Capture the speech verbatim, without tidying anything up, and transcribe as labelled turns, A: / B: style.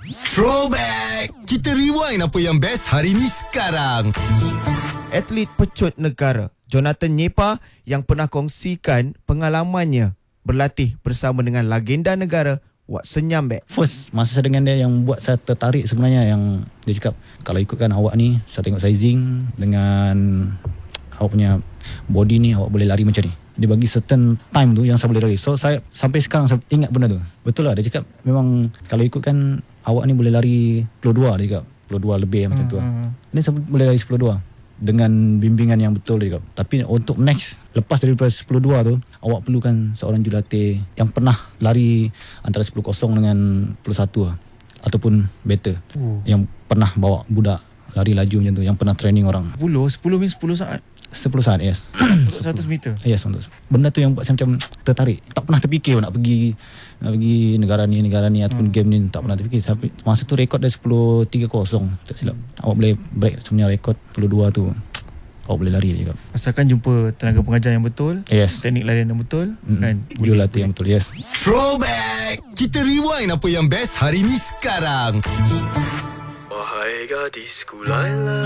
A: Throwback! Kita rewind apa yang best hari ni sekarang.
B: Atlet pecut negara Jonathan Nyepa yang pernah kongsikan pengalamannya berlatih bersama dengan legenda negara Watson Nyambek.
C: First, masa saya dengan dia yang buat saya tertarik sebenarnya, yang dia cakap, kalau ikutkan awak ni, saya tengok sizing dengan awak punya body ni, awak boleh lari macam ni. Dia bagi certain time tu yang saya boleh lari. So saya sampai sekarang saya ingat benda tu. Betul lah, dia cakap memang kalau ikutkan awak ni boleh lari sepuluh dua, dia cakap sepuluh dua lebih macam tu lah. Ni saya boleh lari sepuluh dua dengan bimbingan yang betul, dia cakap. Tapi untuk next, lepas daripada sepuluh dua tu, awak perlukan seorang jurulatih yang pernah lari antara sepuluh kosong dengan sepuluh satu lah, ataupun better. uh. Yang pernah bawa budak lari laju macam tu, yang pernah training orang.
D: sepuluh, sepuluh min sepuluh saat.
C: sepuluh saat, yes.
D: Untuk seratus meter.
C: Yes, untuk benda tu yang buat saya macam tertarik. Tak pernah terfikir nak pergi nak pergi negara ni, negara ni ataupun hmm. game ni, tak pernah terfikir. Tapi masa tu rekod dia sepuluh tiga kosong, tak silap. Awak boleh break sebenarnya rekod sepuluh dua tu. Awak boleh lari dia.
D: Asalkan jumpa tenaga pengajar yang betul,
C: yes,
D: teknik larian yang betul, hmm. kan.
C: Jurulatih yang betul, yes.
A: Throwback! Kita rewind apa yang best hari ni sekarang. Wahai gadisku Laila.